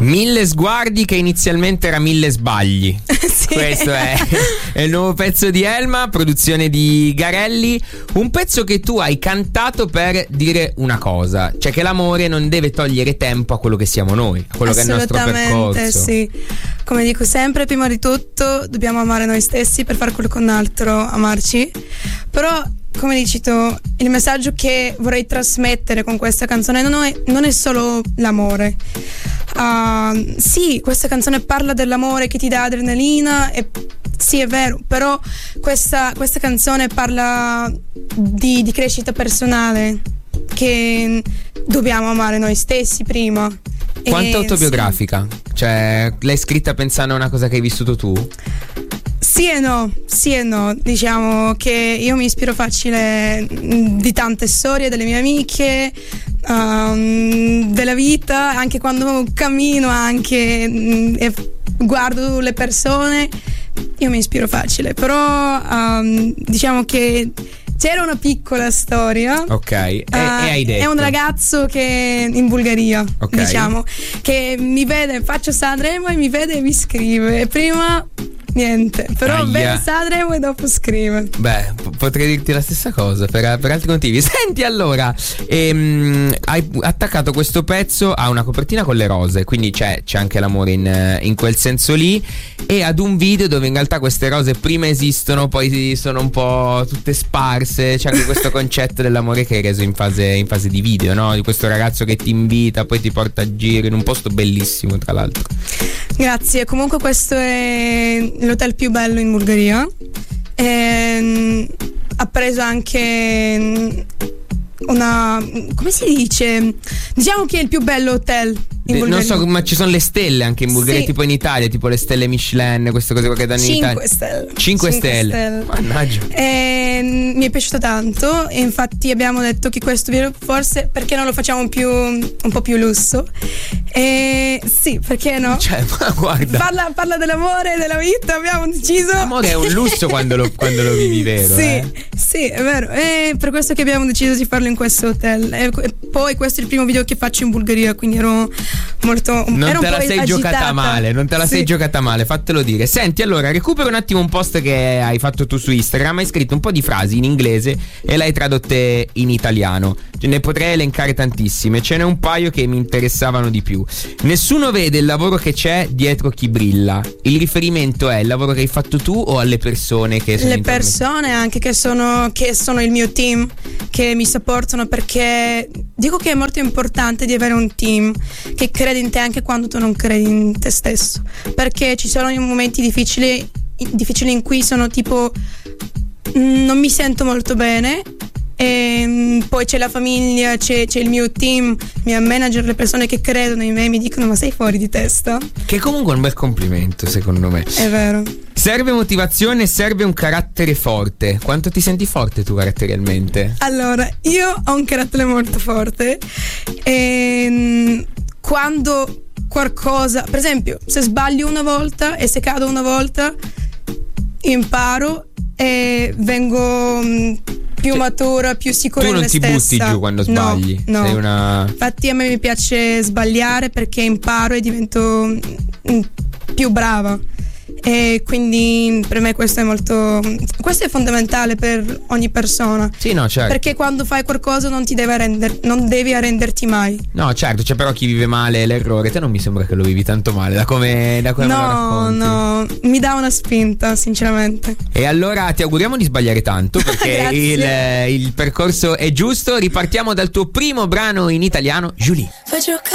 Mille sguardi che inizialmente era mille sbagli. Sì. Questo è il nuovo pezzo di Elma, produzione di Garelli. Un pezzo che tu hai cantato per dire una cosa, cioè che l'amore non deve togliere tempo a quello che siamo noi, a quello che è il nostro percorso. Sì. Come dico sempre, prima di tutto dobbiamo amare noi stessi per fare qualcun altro amarci. Però, come dici tu, il messaggio che vorrei trasmettere con questa canzone non è solo l'amore. Sì, questa canzone parla dell'amore che ti dà adrenalina e sì, è vero, però questa canzone parla di crescita personale, che dobbiamo amare noi stessi prima. Quanto autobiografica? Sì. Cioè, l'hai scritta pensando a una cosa che hai vissuto tu? Sì e no, diciamo che io mi ispiro facile di tante storie delle mie amiche, della vita, anche quando cammino anche e guardo le persone, io mi ispiro facile, però diciamo che c'era una piccola storia. Ok, e hai detto? È un ragazzo che in Bulgaria, okay, diciamo, che mi vede, faccio Sanremo e mi vede e mi scrive. Prima niente, però vede Sanremo e dopo scrive. Beh, potrei dirti la stessa cosa per altri motivi. Senti, allora, hai attaccato questo pezzo a una copertina con le rose, quindi c'è anche l'amore in quel senso lì, e ad un video dove in realtà queste rose prima esistono, poi sono un po' tutte sparse. C'è anche questo concetto dell'amore che hai reso in fase di video, no? Di questo ragazzo che ti invita, poi ti porta a giro in un posto bellissimo, tra l'altro. Grazie, comunque questo è l'hotel più bello in Bulgaria. Ha preso anche come si dice? Diciamo che è il più bello hotel in Bulgaria. Non so, ma ci sono le stelle anche in Bulgaria, sì, tipo in Italia, tipo le stelle Michelin, queste cose che danno in Italia. 5 stelle. Mannaggia. Mi è piaciuto tanto e infatti abbiamo detto che questo video forse perché non lo facciamo un po' più lusso. Sì, perché no? Cioè, ma guarda, parla dell'amore e della vita, abbiamo deciso. L'amore è un lusso quando lo vivi, vero? Sì, è vero. E per questo che abbiamo deciso di farlo in questo hotel. E poi questo è il primo video che faccio in Bulgaria, quindi ero molto. Non te la sei giocata male, fatelo dire. Senti, allora recupero un attimo un post che hai fatto tu su Instagram. Hai scritto un po' di frasi in inglese e l'hai tradotte in italiano. Ne potrei elencare tantissime, ce n'è un paio che mi interessavano di più. Nessuno vede il lavoro che c'è dietro chi brilla. Il riferimento è il lavoro che hai fatto tu o alle persone che sono le persone anche che sono il mio team, che mi supportano, perché dico che è molto importante di avere un team che crede in te anche quando tu non credi in te stesso, perché ci sono momenti difficili in cui sono tipo non mi sento molto bene. E poi c'è la famiglia, c'è il mio team, mia manager, le persone che credono in me mi dicono ma sei fuori di testa, che comunque è un bel complimento secondo me. È vero. Serve motivazione, serve un carattere forte. Quanto ti senti forte tu caratterialmente? Allora, io ho un carattere molto forte e quando qualcosa, per esempio se sbaglio una volta e se cado una volta imparo e vengo più matura, più sicura in me stessa. Tu non ti butti giù quando sbagli? No. Sei una... Infatti a me mi piace sbagliare perché imparo e divento più brava. E quindi per me questo è fondamentale per ogni persona. Sì, no, certo. Perché quando fai qualcosa non devi arrenderti mai. No, certo, c'è però chi vive male l'errore. Te non mi sembra che lo vivi tanto male da come me lo racconti. No, mi dà una spinta, sinceramente. E allora ti auguriamo di sbagliare tanto, perché il percorso è giusto. Ripartiamo dal tuo primo brano in italiano, Julie.